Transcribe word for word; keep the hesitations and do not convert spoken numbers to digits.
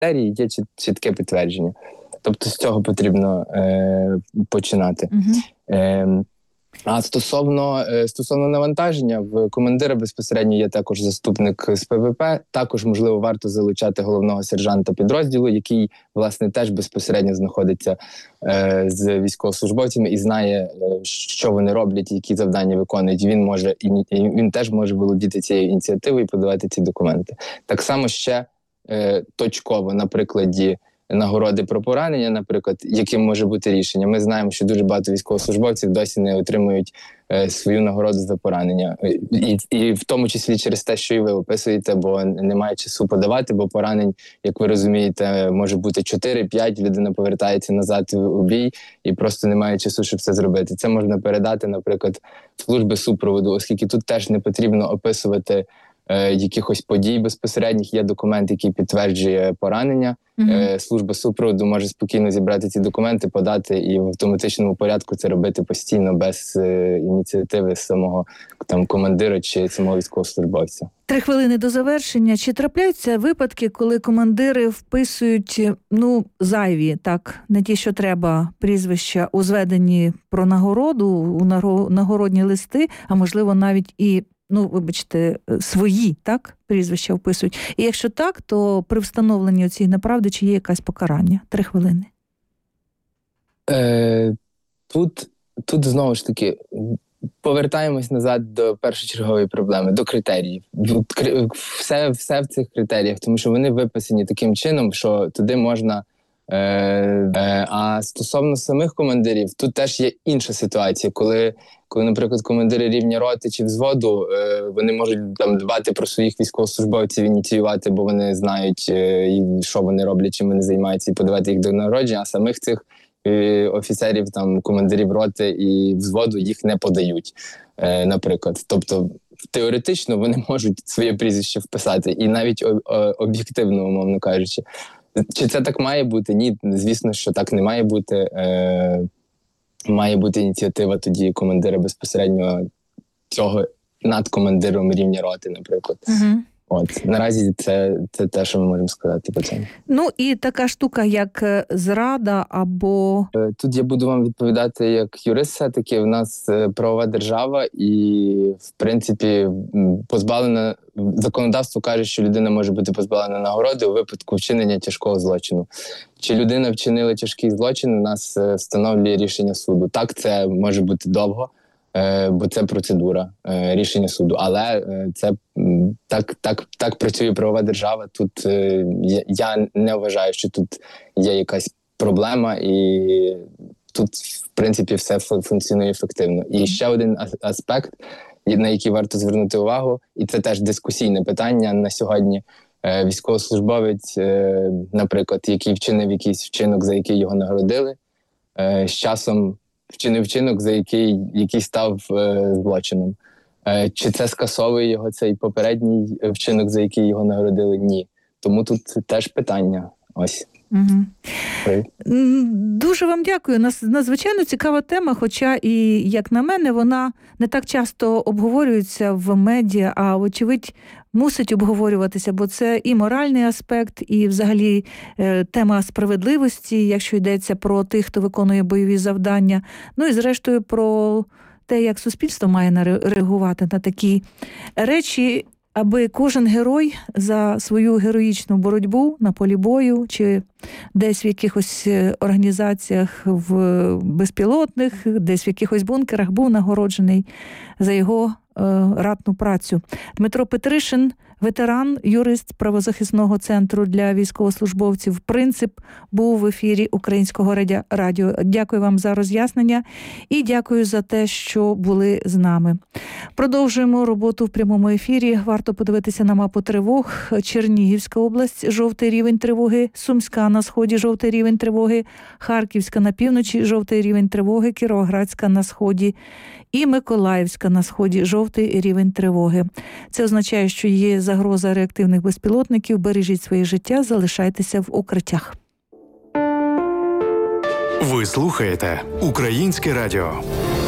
критерії, є чітке підтвердження. Тобто з цього потрібно е, починати. Uh-huh. Е, а стосовно, е, стосовно навантаження, в командира безпосередньо є також заступник з ПВП. Також, можливо, варто залучати головного сержанта підрозділу, який, власне, теж безпосередньо знаходиться е, з військовослужбовцями і знає, е, що вони роблять, які завдання виконують. Він може і, і він теж може володіти цією ініціативою і подавати ці документи. Так само ще е, точково, на прикладі нагороди про поранення, наприклад, яким може бути рішення. Ми знаємо, що дуже багато військовослужбовців досі не отримують е, свою нагороду за поранення. І, і в тому числі через те, що і ви описуєте, бо немає часу подавати, бо поранень, як ви розумієте, може бути чотири-п'ять, людина повертається назад у бій і просто немає часу, щоб це зробити. Це можна передати, наприклад, в служби супроводу, оскільки тут теж не потрібно описувати е, якихось подій безпосередніх, є документ, який підтверджує поранення. Mm-hmm. Служба супроводу може спокійно зібрати ці документи, подати і в автоматичному порядку це робити постійно, без е, ініціативи самого там командира чи самого військовослужбовця. Три хвилини до завершення. Чи трапляються випадки, коли командири вписують, ну, зайві, так, не ті, що треба, прізвища у зведенні про нагороду, у нагородні листи, а можливо навіть і ну, вибачте, свої, так, прізвища вписують. І якщо так, то при встановленні цієї неправди чи є якесь покарання? Три хвилини. Е, тут, тут знову ж таки повертаємось назад до першочергової проблеми, до критеріїв. Все, все в цих критеріях, тому що вони виписані таким чином, що туди можна. Е, е, а стосовно самих командирів, тут теж є інша ситуація, коли, коли наприклад, командири рівня роти чи взводу, е, вони можуть там дбати про своїх військовослужбовців, ініціювати, бо вони знають, е, що вони роблять, чим вони займаються, і подавати їх до нагородження, а самих цих е, офіцерів, там, командирів роти і взводу їх не подають, е, наприклад. Тобто, теоретично вони можуть своє прізвище вписати, і навіть об, об'єктивно, умовно кажучи. Чи це так має бути? Ні, звісно, що так не має бути. Е, має бути ініціатива тоді командира безпосередньо цього над командиром рівня роти, наприклад. Угу. От, наразі це, це те, що ми можемо сказати по цьому. Ну і така штука, як зрада або... Тут я буду вам відповідати як юрист все-таки. У нас правова держава і, в принципі, позбавлена... Законодавство каже, що людина може бути позбавлена нагороди у випадку вчинення тяжкого злочину. Чи людина вчинила тяжкий злочин, у нас встановлює рішення суду. Так, це може бути довго, бо це процедура рішення суду. Але це так, так, так працює правова держава. Тут я не вважаю, що тут є якась проблема, і тут, в принципі, все функціонує ефективно. І ще один аспект, на який варто звернути увагу, і це теж дискусійне питання на сьогодні. Військовослужбовець, наприклад, який вчинив якийсь вчинок, за який його нагородили, з часом вчинив вчинок, за який, який став злочином. Чи це скасовує його цей попередній вчинок, за який його нагородили? Ні. Тому тут теж питання. Ось. Угу. Дуже вам дякую. Надзвичайно цікава тема, хоча і, як на мене, вона не так часто обговорюється в медіа, а, вочевидь, мусить обговорюватися, бо це і моральний аспект, і взагалі тема справедливості, якщо йдеться про тих, хто виконує бойові завдання, ну і зрештою про те, як суспільство має реагувати на такі речі, аби кожен герой за свою героїчну боротьбу на полі бою чи десь в якихось організаціях в безпілотних, десь в якихось бункерах був нагороджений за його е, ратну працю. Дмитро Петришин, ветеран, юрист правозахисного центру для військовослужбовців «Принцип», був в ефірі Українського радіо. Дякую вам за роз'яснення і дякую за те, що були з нами. Продовжуємо роботу в прямому ефірі. Варто подивитися на мапу тривог. Чернігівська область – жовтий рівень тривоги, Сумська на сході – жовтий рівень тривоги, Харківська на півночі – жовтий рівень тривоги, Кіровоградська на сході і Миколаївська на сході – жовтий рівень тривоги. Це означає, що є загроза реактивних безпілотників. Бережіть своє життя, залишайтеся в укриттях. Ви слухаєте Українське радіо.